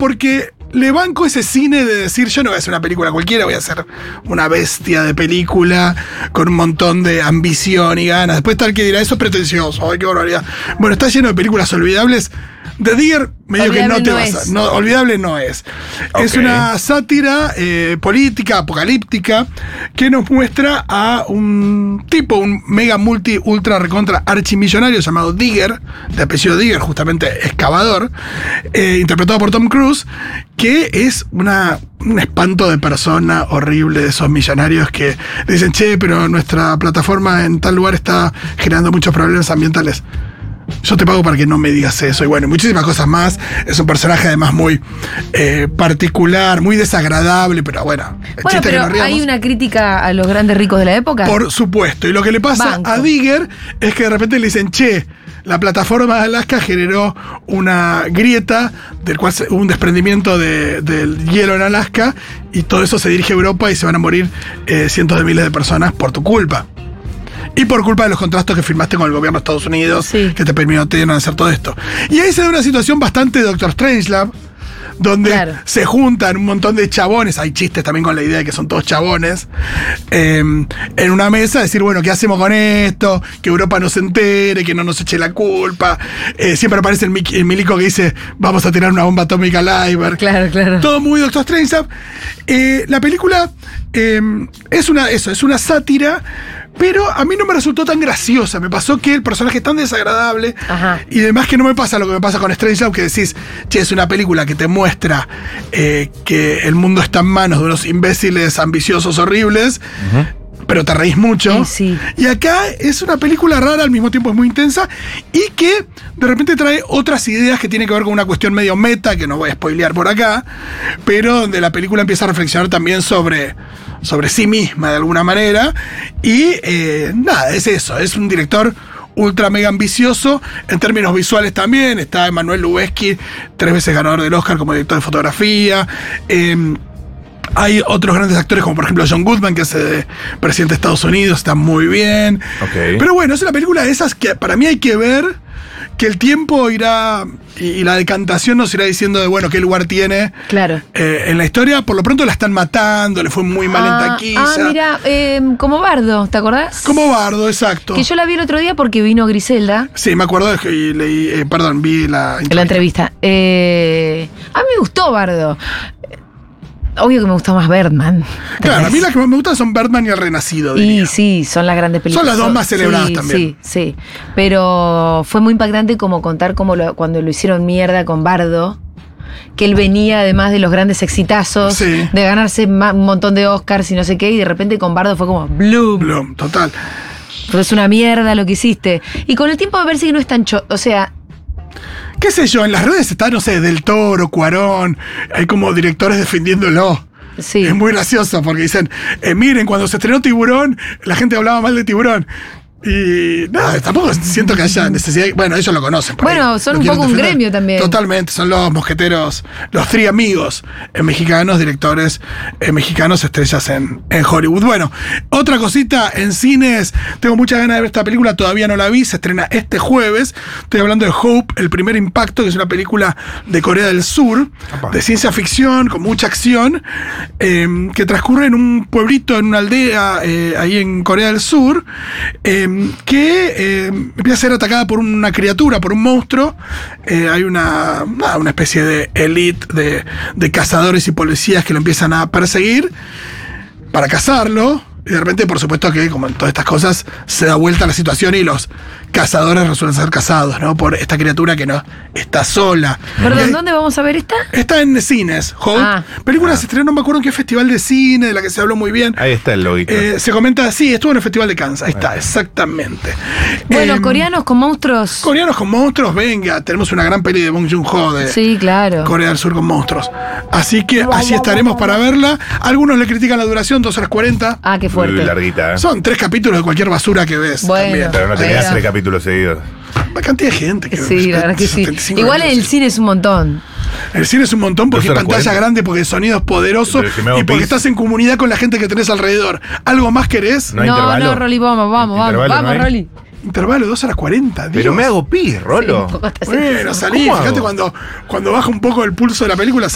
porque le banco ese cine de decir, yo no voy a hacer una película cualquiera, voy a hacer una bestia de película con un montón de ambición y ganas. Después tal que dirá, eso es pretencioso, ay, qué barbaridad. Bueno, está lleno de películas olvidables. The Digger, medio olvidable que no te vas a... No, olvidable no es. Okay. Es una sátira política, apocalíptica, que nos muestra a un tipo, un mega multi, ultra recontra archimillonario llamado Digger, de apellido Digger, justamente excavador, interpretado por Tom Cruise, que es un espanto de persona horrible, de esos millonarios que dicen, che, pero nuestra plataforma en tal lugar está generando muchos problemas ambientales. Yo te pago para que no me digas eso. Y bueno, muchísimas cosas más. Es un personaje además muy particular, muy desagradable, pero bueno. Bueno, pero ¿hay una crítica a los grandes ricos de la época? Por supuesto. Y lo que le pasa a Digger es que de repente le dicen, che, la plataforma de Alaska generó una grieta del cual hubo un desprendimiento del hielo en Alaska y todo eso se dirige a Europa y se van a morir cientos de miles de personas por tu culpa. Y por culpa de los contratos que firmaste con el gobierno de Estados Unidos, sí, que te permitieron hacer todo esto. Y ahí se da una situación bastante Doctor Strangelove, donde se juntan un montón de chabones, hay chistes también con la idea de que son todos chabones, en una mesa, decir, bueno, ¿qué hacemos con esto? Que Europa no se entere, que no nos eche la culpa. Siempre aparece el milico que dice, vamos a tirar una bomba atómica al iceberg. Claro, claro. Todo muy Doctor Strangelove. La película es una sátira, pero a mí no me resultó tan graciosa. Me pasó que el personaje es tan desagradable. Ajá. Y además que no me pasa lo que me pasa con Strangelove, que decís, che, es una película que te muestra que el mundo está en manos de unos imbéciles ambiciosos horribles, pero te reís mucho. Sí. Y acá es una película rara, al mismo tiempo es muy intensa, y que de repente trae otras ideas que tienen que ver con una cuestión medio meta, que no voy a spoilear por acá, pero donde la película empieza a reflexionar también sobre sí misma de alguna manera. Y nada, es eso, es un director ultra mega ambicioso, en términos visuales también. Está Emmanuel Lubezki, 3 veces ganador del Oscar como director de fotografía. Hay otros grandes actores como por ejemplo John Goodman, que es presidente de Estados Unidos, está muy bien. Okay. Pero bueno, es una película de esas que para mí hay que ver, que el tiempo irá y la decantación nos irá diciendo de bueno qué lugar tiene en la historia. Por lo pronto la están matando, le fue muy mal en taquilla. Mira, como Bardo, ¿te acordás? Como Bardo, exacto. Que yo la vi el otro día porque vino Griselda. Sí, me acuerdo y leí, vi la entrevista. A mí me gustó Bardo. Obvio que me gustó más Birdman. Claro, a mí las que más me gustan son Birdman y El Renacido, diría. Y sí, son las grandes películas. Son las dos más celebradas también. Sí. Pero fue muy impactante como contar cuando lo hicieron mierda con Bardo, que él venía además de los grandes exitazos, de ganarse un montón de Oscars y no sé qué, y de repente con Bardo fue como Bloom, total. Pero es una mierda lo que hiciste. Y con el tiempo me parece que no es tan o sea... qué sé yo, en las redes está, no sé, Del Toro, Cuarón, hay como directores defendiéndolo. Sí. Es muy gracioso porque dicen, miren, cuando se estrenó Tiburón, la gente hablaba mal de Tiburón. Y nada, tampoco siento que haya necesidad. Bueno, ellos lo conocen. Bueno, ahí. Son un poco un gremio también. Totalmente, son los mosqueteros, los Three Amigos mexicanos, directores mexicanos, estrellas en Hollywood. Bueno, otra cosita en cines. Tengo muchas ganas de ver esta película, todavía no la vi, se estrena este jueves. Estoy hablando de Hope, el primer impacto, que es una película de Corea del Sur, de ciencia ficción, con mucha acción, que transcurre en un pueblito, en una aldea ahí en Corea del Sur. Que empieza a ser atacada por una criatura, por un monstruo. Hay una especie de elite de cazadores y policías que lo empiezan a perseguir para cazarlo. Y de repente, por supuesto que, como en todas estas cosas, se da vuelta la situación y los cazadores resultan ser cazados, ¿no? Por esta criatura que no está sola. Perdón, ¿dónde vamos a ver esta? Está en cines, Hope. Película se estrenó, no me acuerdo en qué festival de cine, de la que se habló muy bien. Ahí está el loguito. Se comenta, sí, estuvo en el Festival de Cannes. Ahí está, exactamente. Bueno, coreanos con monstruos. Coreanos con monstruos, venga, tenemos una gran peli de Bong Joon-ho de sí, claro. Corea del Sur con monstruos. Así que allí estaremos para verla. Algunos le critican la duración, 2 horas 40. Qué fuerte. Larguita, ¿eh? Son 3 capítulos de cualquier basura que ves. Bueno, también. Pero no tenías 3 capítulos seguidos. La cantidad de gente que sí, la verdad que sí. Igual en el cine es un montón. El cine es un montón porque es pantalla grande, porque el sonido es poderoso y porque estás en comunidad con la gente que tenés alrededor. ¿Algo más querés? No, Rolly, vamos, Rolly. Intervalo, 2 horas 40. Dios. Pero me hago pis, Rolo. Sí, bueno, salí, fíjate cuando baja un poco el pulso de la película.